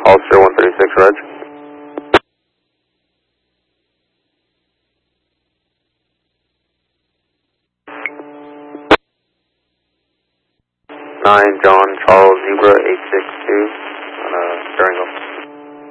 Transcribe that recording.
Hollister 136, Reg. 9 John Charles Zebra 862 on Durango.